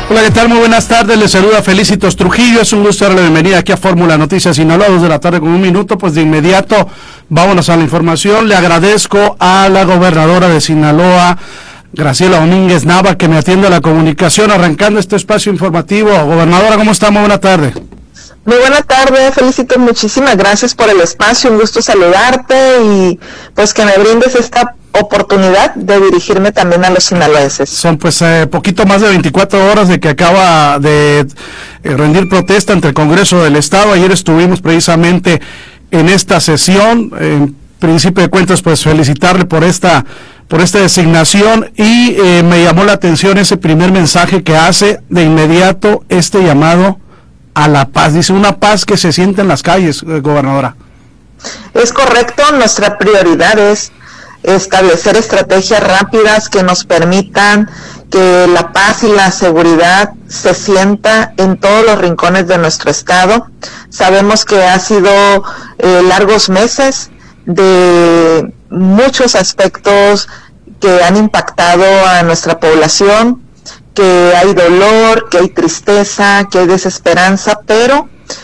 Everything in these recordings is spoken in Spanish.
Hola, ¿qué tal? Muy buenas tardes, les saluda Felicitos Trujillo, es un gusto darle la bienvenida aquí a Fórmula Noticias Sinaloa, 2 de la tarde con 1 minuto, pues de inmediato vámonos a la información. Le agradezco a la gobernadora de Sinaloa, Graciela Domínguez Nava, que me atiende a la comunicación, arrancando este espacio informativo. Gobernadora, ¿cómo está? Muy buena tarde. Muy buena tarde, Felicitos, muchísimas gracias por el espacio, un gusto saludarte y pues que me brindes esta oportunidad de dirigirme también a los sinaloenses. Son pues poquito más de 24 horas de que acaba de rendir protesta ante el Congreso del Estado. Ayer estuvimos precisamente en esta sesión. En principio de cuentas, pues felicitarle por esta designación y me llamó la atención ese primer mensaje que hace de inmediato, este llamado a la paz. Dice, una paz que se siente en las calles, gobernadora. Es correcto, nuestra prioridad es establecer estrategias rápidas que nos permitan que la paz y la seguridad se sienta en todos los rincones de nuestro estado. Sabemos que ha sido largos meses de muchos aspectos que han impactado a nuestra población, que hay dolor, que hay tristeza, que hay desesperanza, pero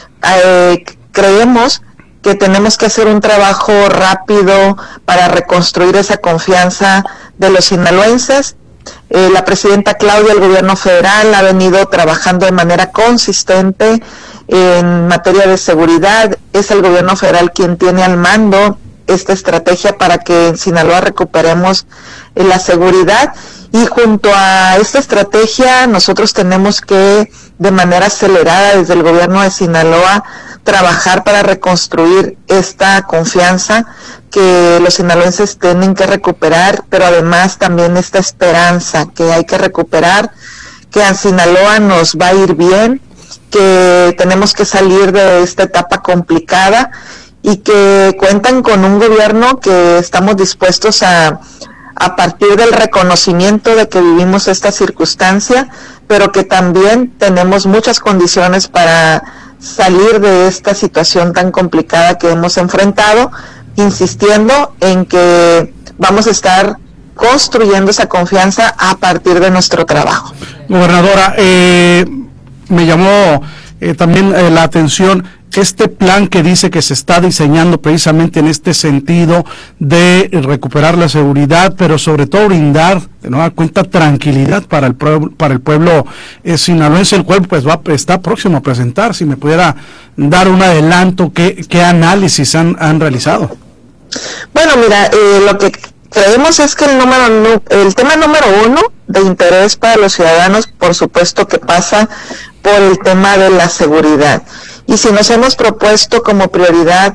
creemos que tenemos que hacer un trabajo rápido para reconstruir esa confianza de los sinaloenses. La presidenta Claudia, el gobierno federal, ha venido trabajando de manera consistente en materia de seguridad. Es el gobierno federal quien tiene al mando esta estrategia para que en Sinaloa recuperemos la seguridad. Y junto a esta estrategia, nosotros tenemos que, de manera acelerada desde el gobierno de Sinaloa, trabajar para reconstruir esta confianza que los sinaloenses tienen que recuperar, pero además también esta esperanza que hay que recuperar, que en Sinaloa nos va a ir bien, que tenemos que salir de esta etapa complicada y que cuentan con un gobierno que estamos dispuestos a partir del reconocimiento de que vivimos esta circunstancia, pero que también tenemos muchas condiciones para salir de esta situación tan complicada que hemos enfrentado, insistiendo en que vamos a estar construyendo esa confianza a partir de nuestro trabajo. Gobernadora, me llamó también la atención este plan que dice que se está diseñando precisamente en este sentido de recuperar la seguridad, pero sobre todo brindar de nueva cuenta tranquilidad para el pueblo sinaloense, el cual pues está próximo a presentar. Si me pudiera dar un adelanto, ¿qué análisis han realizado? Bueno, mira, lo que creemos es que el tema número uno de interés para los ciudadanos, por supuesto que pasa por el tema de la seguridad. Y si nos hemos propuesto como prioridad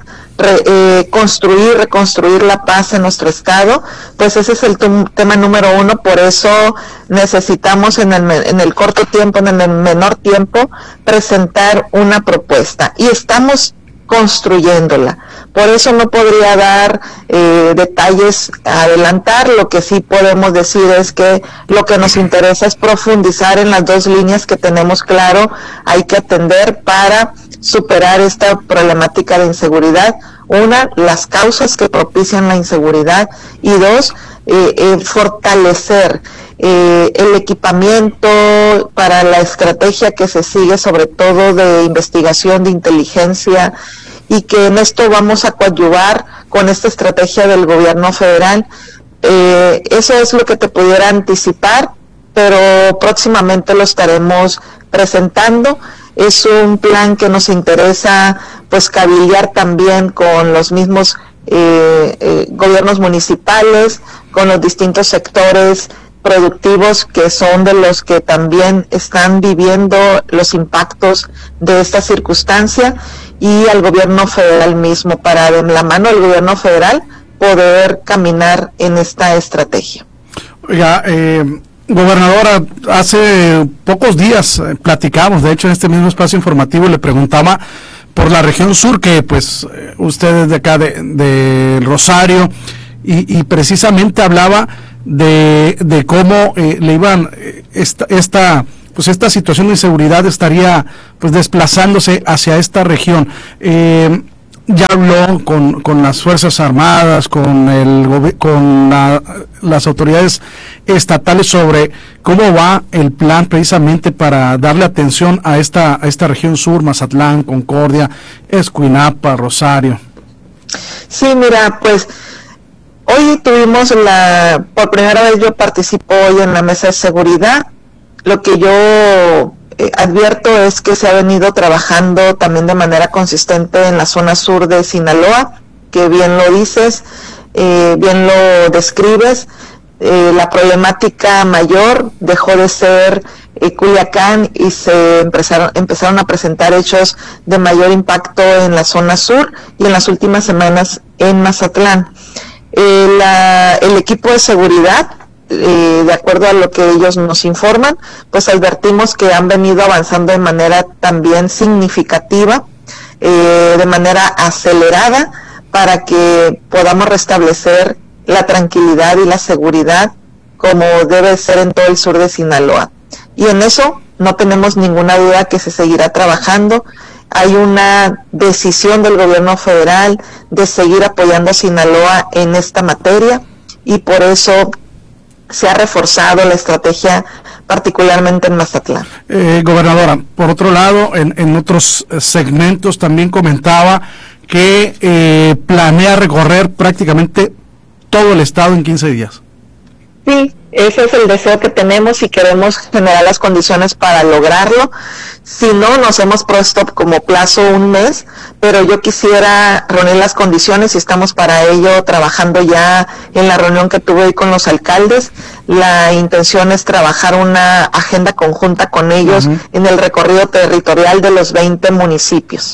reconstruir la paz en nuestro estado, pues ese es el tema número uno. Por eso necesitamos en el corto tiempo, en el menor tiempo, presentar una propuesta. Y estamos construyéndola. Por eso no podría dar detalles, adelantar. Lo que sí podemos decir es que lo que nos interesa es profundizar en las dos líneas que tenemos claro hay que atender para superar esta problemática de inseguridad. Una, las causas que propician la inseguridad, y dos, fortalecer el equipamiento para la estrategia que se sigue, sobre todo de investigación, de inteligencia, y que en esto vamos a coadyuvar con esta estrategia del gobierno federal. Eso es lo que te pudiera anticipar, pero próximamente lo estaremos presentando. Es un plan que nos interesa pues cabildear también con los mismos gobiernos municipales, con los distintos sectores productivos que son de los que también están viviendo los impactos de esta circunstancia, y al gobierno federal mismo, para de la mano del gobierno federal poder caminar en esta estrategia. Oiga, gobernadora, hace pocos días platicamos, de hecho en este mismo espacio informativo le preguntaba por la región sur, que pues usted es de acá de Rosario, y precisamente hablaba de cómo le iban esta situación de inseguridad estaría pues desplazándose hacia esta región. ya habló con las Fuerzas Armadas, con las autoridades estatales sobre cómo va el plan precisamente para darle atención a esta región sur, Mazatlán, Concordia, Escuinapa, Rosario? Sí, mira, pues hoy tuvimos por primera vez yo participo hoy en la mesa de seguridad. Lo que yo advierto es que se ha venido trabajando también de manera consistente en la zona sur de Sinaloa, que bien lo dices, bien lo describes. La problemática mayor dejó de ser Culiacán y se empezaron a presentar hechos de mayor impacto en la zona sur y en las últimas semanas en Mazatlán. El equipo de seguridad, de acuerdo a lo que ellos nos informan, pues advertimos que han venido avanzando de manera también significativa, de manera acelerada, para que podamos restablecer la tranquilidad y la seguridad como debe ser en todo el sur de Sinaloa. Y en eso no tenemos ninguna duda que se seguirá trabajando. Hay una decisión del gobierno federal de seguir apoyando a Sinaloa en esta materia y por eso se ha reforzado la estrategia, particularmente en Mazatlán. Gobernadora, por otro lado, en otros segmentos también comentaba que planea recorrer prácticamente todo el estado en 15 días. Sí, ese es el deseo que tenemos y queremos generar las condiciones para lograrlo. Si no, nos hemos puesto como plazo un mes, pero yo quisiera reunir las condiciones y estamos para ello trabajando ya en la reunión que tuve hoy con los alcaldes. La intención es trabajar una agenda conjunta con ellos en el recorrido territorial de los 20 municipios.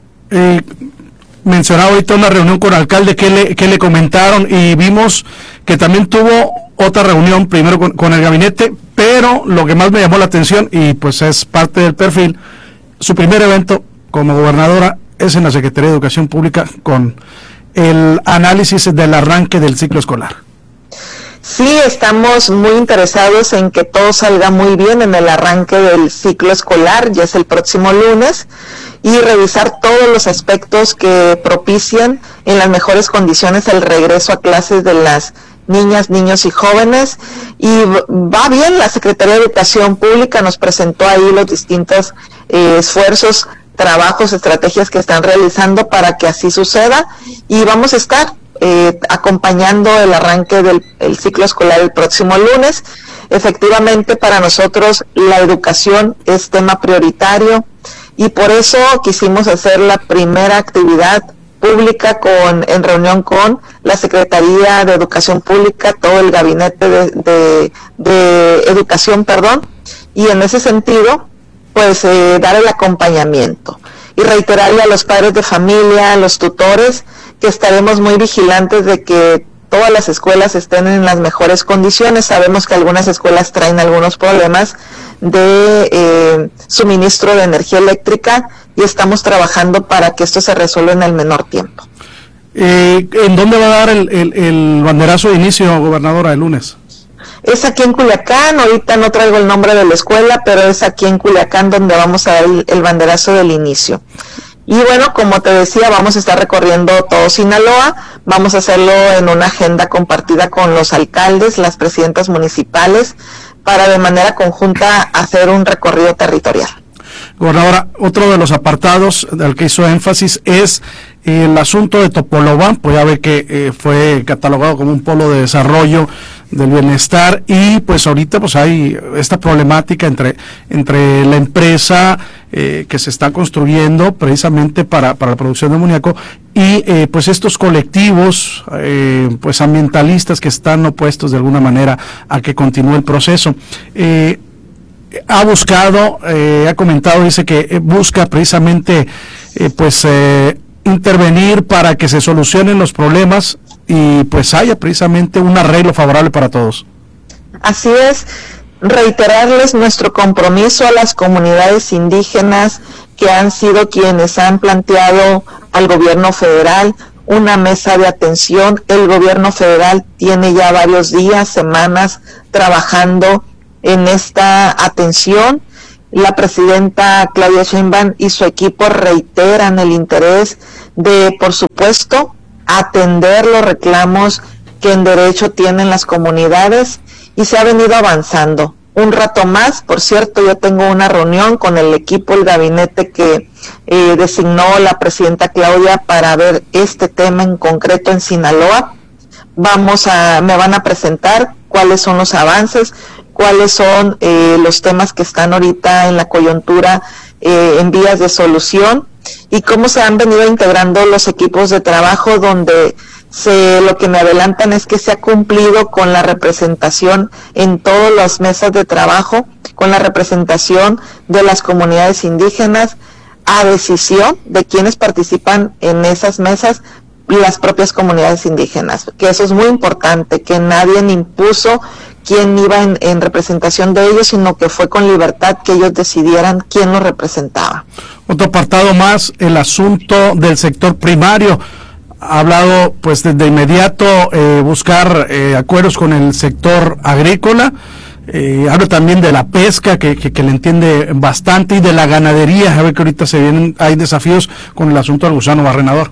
Mencionaba ahorita una reunión con el alcalde, ¿qué le comentaron? Y vimos que también tuvo otra reunión primero con el gabinete, pero lo que más me llamó la atención, y pues es parte del perfil, su primer evento como gobernadora es en la Secretaría de Educación Pública con el análisis del arranque del ciclo escolar. Sí, estamos muy interesados en que todo salga muy bien en el arranque del ciclo escolar, ya es el próximo lunes, y revisar todos los aspectos que propician en las mejores condiciones el regreso a clases de las niñas, niños y jóvenes. Y va bien, la Secretaría de Educación Pública nos presentó ahí los distintos esfuerzos, trabajos, estrategias que están realizando para que así suceda, y vamos a estar acompañando el arranque del ciclo escolar el próximo lunes. Efectivamente, para nosotros la educación es tema prioritario y por eso quisimos hacer la primera actividad pública en reunión con la Secretaría de Educación Pública, todo el gabinete de educación, y en ese sentido, pues dar el acompañamiento y reiterarle a los padres de familia, a los tutores, que estaremos muy vigilantes de que todas las escuelas estén en las mejores condiciones. Sabemos que algunas escuelas traen algunos problemas de suministro de energía eléctrica y estamos trabajando para que esto se resuelva en el menor tiempo. ¿En dónde va a dar el banderazo de inicio, gobernadora, el lunes? Es aquí en Culiacán, ahorita no traigo el nombre de la escuela, pero es aquí en Culiacán donde vamos a dar el banderazo del inicio. Y bueno, como te decía, vamos a estar recorriendo todo Sinaloa, vamos a hacerlo en una agenda compartida con los alcaldes, las presidentas municipales, para de manera conjunta hacer un recorrido territorial. Gobernadora, otro de los apartados al que hizo énfasis es el asunto de Topolobampo. Pues ya ve que fue catalogado como un polo de desarrollo del bienestar y pues ahorita pues hay esta problemática entre la empresa que se está construyendo precisamente para la producción de amoníaco y pues estos colectivos pues ambientalistas que están opuestos de alguna manera a que continúe el proceso. Ha buscado, ha comentado, dice que busca precisamente intervenir para que se solucionen los problemas y pues haya precisamente un arreglo favorable para todos. Así es, reiterarles nuestro compromiso a las comunidades indígenas que han sido quienes han planteado al gobierno federal una mesa de atención. El gobierno federal tiene ya varios días, semanas trabajando en esta atención la presidenta Claudia Sheinbaum y su equipo reiteran el interés de, por supuesto, atender los reclamos que en derecho tienen las comunidades, y se ha venido avanzando. Un rato más, por cierto, yo tengo una reunión con el equipo, el gabinete que designó la presidenta Claudia para ver este tema en concreto en Sinaloa. Me van a presentar cuáles son los avances, cuáles son los temas que están ahorita en la coyuntura en vías de solución, y cómo se han venido integrando los equipos de trabajo, donde lo que me adelantan es que se ha cumplido con la representación en todas las mesas de trabajo, con la representación de las comunidades indígenas, a decisión de quienes participan en esas mesas, las propias comunidades indígenas, que eso es muy importante, que nadie impuso quién iba en representación de ellos, sino que fue con libertad que ellos decidieran quién los representaba. Otro apartado más, el asunto del sector primario. Ha hablado pues de inmediato buscar acuerdos con el sector agrícola. Habla también de la pesca, que le entiende bastante, y de la ganadería. A ver que ahorita hay desafíos con el asunto del gusano barrenador.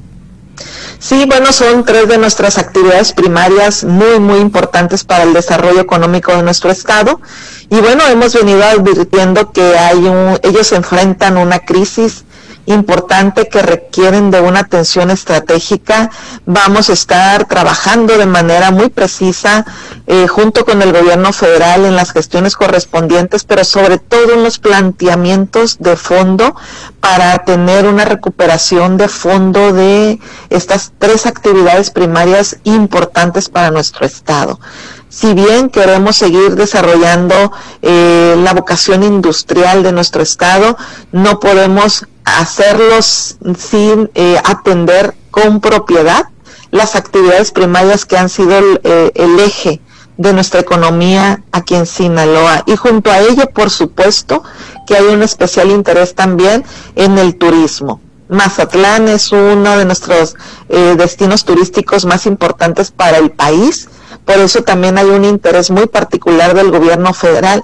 Sí, bueno, son 3 de nuestras actividades primarias muy, muy importantes para el desarrollo económico de nuestro estado. Y bueno, hemos venido advirtiendo que ellos enfrentan una crisis importante que requieren de una atención estratégica. Vamos a estar trabajando de manera muy precisa junto con el gobierno federal en las gestiones correspondientes, pero sobre todo en los planteamientos de fondo para tener una recuperación de fondo de estas 3 actividades primarias importantes para nuestro estado. Si bien queremos seguir desarrollando la vocación industrial de nuestro estado, no podemos hacerlos sin atender con propiedad las actividades primarias que han sido el eje de nuestra economía aquí en Sinaloa. Y junto a ello, por supuesto, que hay un especial interés también en el turismo. Mazatlán es uno de nuestros destinos turísticos más importantes para el país. Por eso también hay un interés muy particular del gobierno federal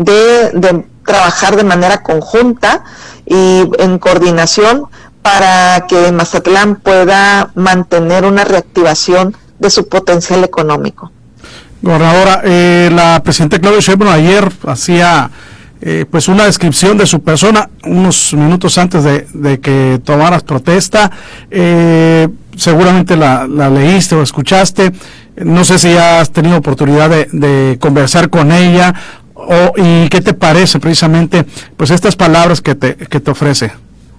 de trabajar de manera conjunta y en coordinación para que Mazatlán pueda mantener una reactivación de su potencial económico. Gobernadora, la presidenta Claudia Sheinbaum ayer hacía pues una descripción de su persona unos minutos antes de que tomaras protesta. Seguramente la leíste o escuchaste. No sé si has tenido oportunidad de conversar con ella, y qué te parece precisamente pues estas palabras que te ofrece.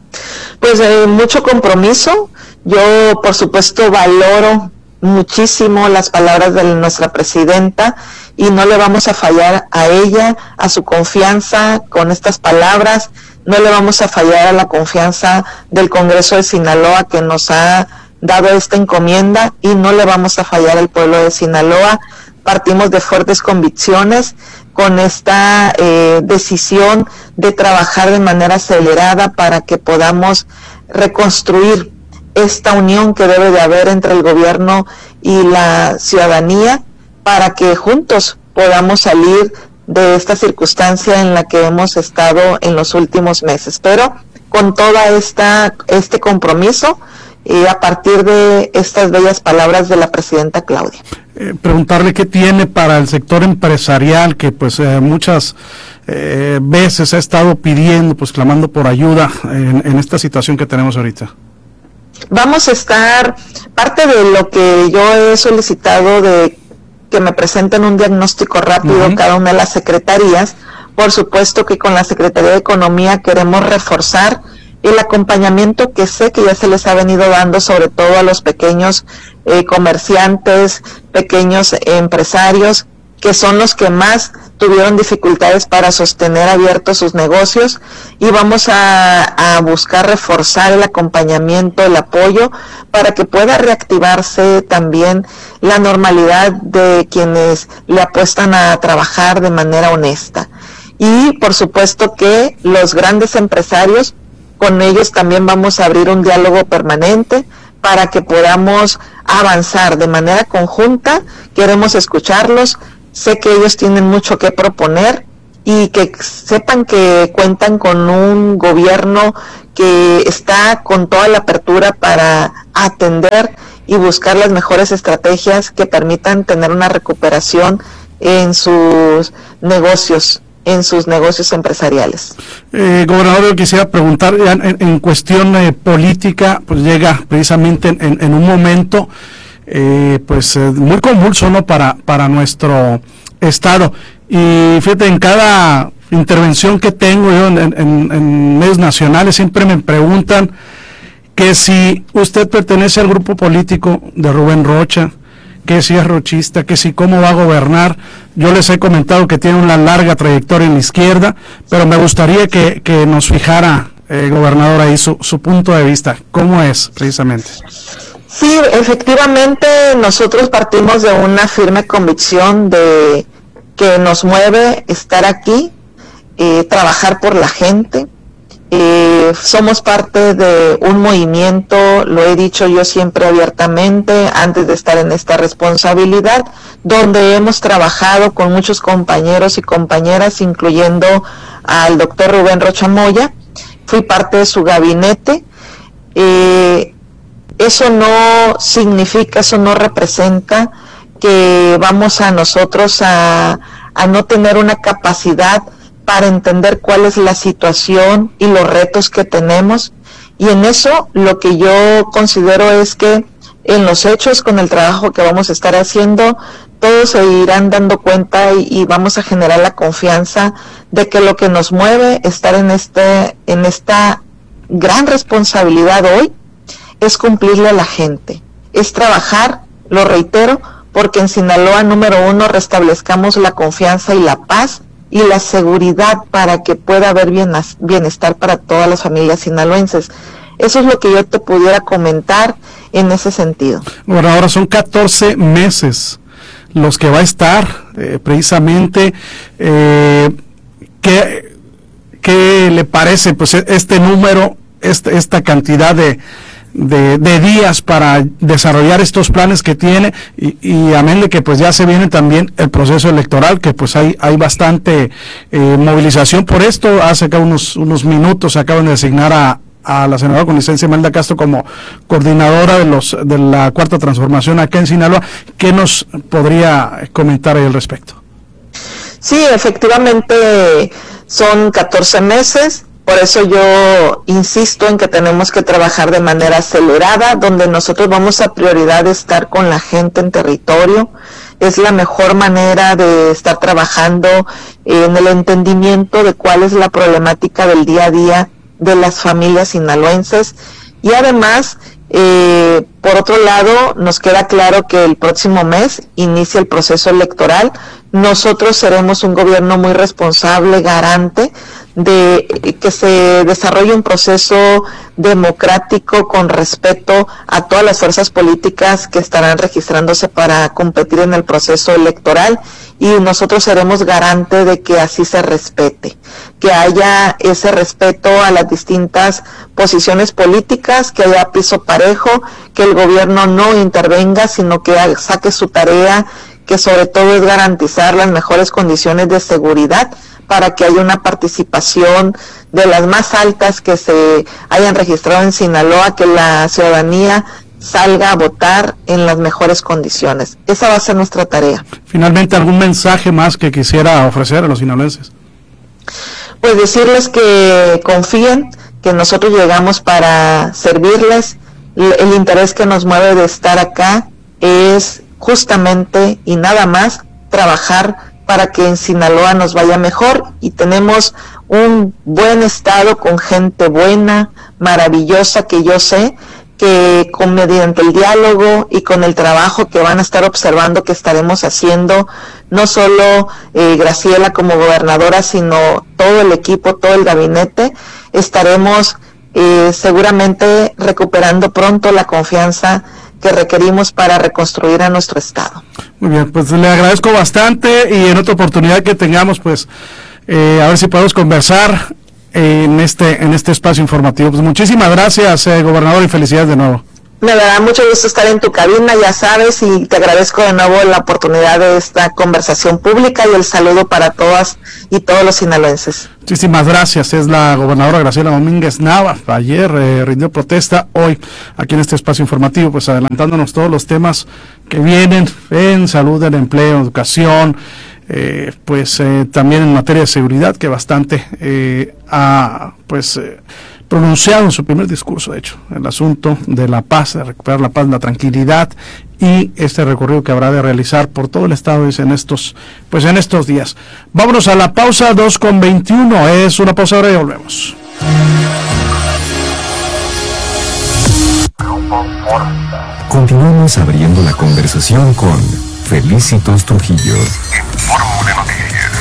Pues mucho compromiso. Yo por supuesto valoro muchísimo las palabras de nuestra presidenta, y no le vamos a fallar a ella, a su confianza con estas palabras. No le vamos a fallar a la confianza del Congreso de Sinaloa, que nos ha dado esta encomienda, y no le vamos a fallar al pueblo de Sinaloa. Partimos de fuertes convicciones con esta decisión de trabajar de manera acelerada para que podamos reconstruir esta unión que debe de haber entre el gobierno y la ciudadanía, para que juntos podamos salir de esta circunstancia en la que hemos estado en los últimos meses. Pero con toda este compromiso, a partir de estas bellas palabras de la presidenta Claudia. Preguntarle qué tiene para el sector empresarial, que pues muchas veces ha estado pidiendo, pues clamando por ayuda en esta situación que tenemos ahorita. Vamos a estar, parte de lo que yo he solicitado de que me presenten un diagnóstico rápido cada una de las secretarías. Por supuesto que con la Secretaría de Economía queremos reforzar el acompañamiento que sé que ya se les ha venido dando, sobre todo a los pequeños comerciantes, pequeños empresarios, que son los que más tuvieron dificultades para sostener abiertos sus negocios, y vamos a buscar reforzar el acompañamiento, el apoyo, para que pueda reactivarse también la normalidad de quienes le apuestan a trabajar de manera honesta. Y por supuesto que los grandes empresarios, con ellos también vamos a abrir un diálogo permanente para que podamos avanzar de manera conjunta. Queremos escucharlos. Sé que ellos tienen mucho que proponer, y que sepan que cuentan con un gobierno que está con toda la apertura para atender y buscar las mejores estrategias que permitan tener una recuperación en sus negocios empresariales. Gobernador, yo quisiera preguntar, en cuestión política, pues llega precisamente en un momento muy convulso, ¿no?, para nuestro estado. Y fíjate, en cada intervención que tengo yo en medios nacionales, siempre me preguntan que si usted pertenece al grupo político de Rubén Rocha, que si es rochista, que si cómo va a gobernar. Yo les he comentado que tiene una larga trayectoria en la izquierda, pero me gustaría que nos fijara, gobernador, ahí su punto de vista. ¿Cómo es, precisamente? Sí, efectivamente, nosotros partimos de una firme convicción de que nos mueve estar aquí, trabajar por la gente. Somos parte de un movimiento, lo he dicho yo siempre abiertamente antes de estar en esta responsabilidad, donde hemos trabajado con muchos compañeros y compañeras, incluyendo al doctor Rubén Rocha Moya. Fui parte de su gabinete. Eso no significa, eso no representa que vamos a nosotros a no tener una capacidad para entender cuál es la situación y los retos que tenemos, y en eso lo que yo considero es que en los hechos, con el trabajo que vamos a estar haciendo, todos se irán dando cuenta y vamos a generar la confianza de que lo que nos mueve estar en esta gran responsabilidad hoy es cumplirle a la gente, es trabajar, lo reitero, porque en Sinaloa, número uno, restablezcamos la confianza y la paz y la seguridad para que pueda haber bienestar para todas las familias sinaloenses. Eso es lo que yo te pudiera comentar en ese sentido. Bueno, ahora son 14 meses los que va a estar precisamente. ¿Qué le parece pues este número, esta cantidad de días para desarrollar estos planes que tiene, y amén de que pues ya se viene también el proceso electoral, que pues hay bastante movilización por esto? Hace acá unos minutos acaban de designar a la senadora con licencia Imelda Castro como coordinadora de la Cuarta Transformación acá en Sinaloa. ¿Qué nos podría comentar ahí al respecto? Sí, efectivamente son 14 meses. Por eso yo insisto en que tenemos que trabajar de manera acelerada, donde nosotros vamos a prioridad de estar con la gente en territorio. Es la mejor manera de estar trabajando en el entendimiento de cuál es la problemática del día a día de las familias sinaloenses. Y además, por otro lado, nos queda claro que el próximo mes inicia el proceso electoral. Nosotros seremos un gobierno muy responsable, garante de que se desarrolle un proceso democrático con respeto a todas las fuerzas políticas que estarán registrándose para competir en el proceso electoral, y nosotros seremos garante de que así se respete, que haya ese respeto a las distintas posiciones políticas, que haya piso parejo, que el gobierno no intervenga, sino que saque su tarea, que sobre todo es garantizar las mejores condiciones de seguridad para que haya una participación de las más altas que se hayan registrado en Sinaloa, que la ciudadanía salga a votar en las mejores condiciones. Esa va a ser nuestra tarea. Finalmente, ¿algún mensaje más que quisiera ofrecer a los sinaloenses? Pues decirles que confíen, que nosotros llegamos para servirles. El interés que nos mueve de estar acá es justamente y nada más trabajar para que en Sinaloa nos vaya mejor, y tenemos un buen estado con gente buena, maravillosa, que yo sé que mediante el diálogo y con el trabajo que van a estar observando que estaremos haciendo, no solo Graciela como gobernadora, sino todo el equipo, todo el gabinete, estaremos seguramente recuperando pronto la confianza que requerimos para reconstruir a nuestro estado. Muy bien, pues le agradezco bastante, y en otra oportunidad que tengamos, pues a ver si podemos conversar en este espacio informativo. Pues muchísimas gracias, gobernador, y felicidades de nuevo. Me dará mucho gusto estar en tu cabina, ya sabes, y te agradezco de nuevo la oportunidad de esta conversación pública y el saludo para todas y todos los sinaloenses. Muchísimas gracias. Es la gobernadora Graciela Domínguez Nava. Ayer rindió protesta, hoy aquí en este espacio informativo, pues adelantándonos todos los temas que vienen en salud, en empleo, educación, también en materia de seguridad, que bastante pronunciado en su primer discurso, de hecho, el asunto de la paz, de recuperar la paz, la tranquilidad y este recorrido que habrá de realizar por todo el estado en estos días. Vámonos a la pausa, 2:21, es una pausa ahora y volvemos. Continuamos abriendo la conversación con Felicitos Trujillo. Fórmula Noticias.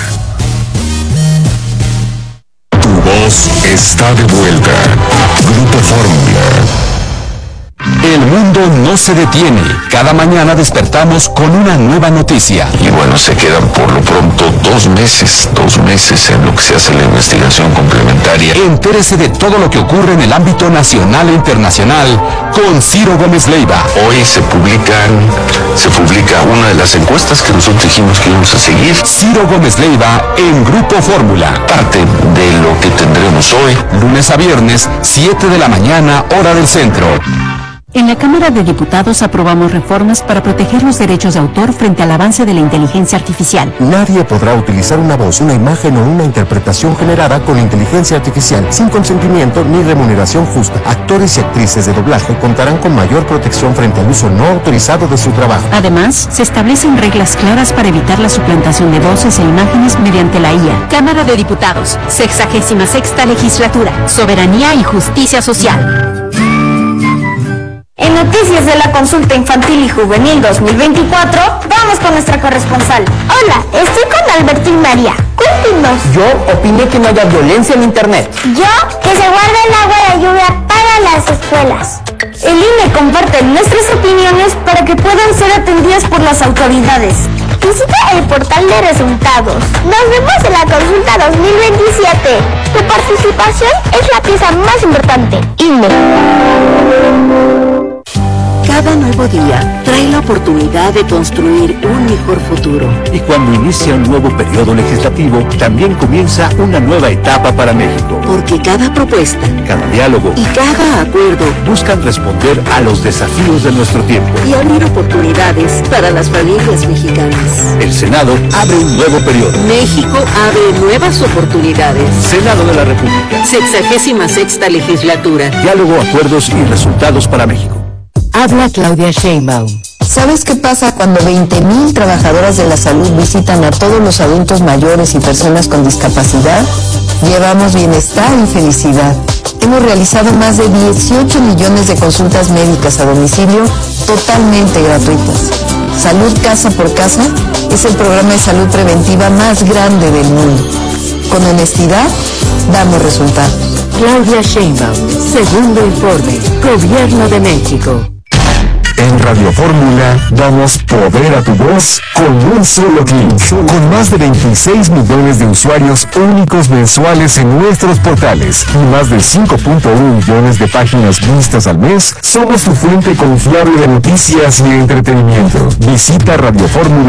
Tu voz está de vuelta. Grupo Fórmula. El mundo no se detiene. Cada mañana despertamos con una nueva noticia. Y bueno, se quedan por lo pronto 2 meses en lo que se hace la investigación complementaria. Entérese de todo lo que ocurre en el ámbito nacional e internacional con Ciro Gómez Leiva. Hoy se publica una de las encuestas que nosotros dijimos que íbamos a seguir. Ciro Gómez Leiva en Grupo Fórmula. Parte de lo que tendremos hoy. Lunes a viernes, 7 de la mañana, hora del centro. En la Cámara de Diputados aprobamos reformas para proteger los derechos de autor frente al avance de la inteligencia artificial. Nadie podrá utilizar una voz, una imagen o una interpretación generada con inteligencia artificial sin consentimiento ni remuneración justa. Actores y actrices de doblaje contarán con mayor protección frente al uso no autorizado de su trabajo. Además, se establecen reglas claras para evitar la suplantación de voces e imágenes mediante la IA. Cámara de Diputados, 66ª Legislatura, Soberanía y Justicia Social. En noticias de la Consulta Infantil y Juvenil 2024, vamos con nuestra corresponsal. Hola, estoy con Albertín María. Cuéntenos. Yo opiné que no haya violencia en internet. Yo, que se guarde el agua de lluvia para las escuelas. El INE comparte nuestras opiniones para que puedan ser atendidas por las autoridades. Visita el portal de resultados. Nos vemos en la Consulta 2027. Tu participación es la pieza más importante. INE. Cada nuevo día trae la oportunidad de construir un mejor futuro. Y cuando inicia un nuevo periodo legislativo, también comienza una nueva etapa para México. Porque cada propuesta, cada diálogo y cada acuerdo buscan responder a los desafíos de nuestro tiempo y abrir oportunidades para las familias mexicanas. El Senado abre un nuevo periodo. México abre nuevas oportunidades. Senado de la República. 66ª Legislatura. Diálogo, acuerdos y resultados para México. Habla Claudia Sheinbaum. ¿Sabes qué pasa cuando 20,000 trabajadoras de la salud visitan a todos los adultos mayores y personas con discapacidad? Llevamos bienestar y felicidad. Hemos realizado más de 18 millones de consultas médicas a domicilio totalmente gratuitas. Salud Casa por Casa es el programa de salud preventiva más grande del mundo. Con honestidad, damos resultados. Claudia Sheinbaum, segundo informe, Gobierno de México. En Radio Fórmula damos poder a tu voz con un solo clic. Con más de 26 millones de usuarios únicos mensuales en nuestros portales y más de 5.1 millones de páginas vistas al mes, somos tu fuente confiable de noticias y entretenimiento. Visita radioformula.com.mx.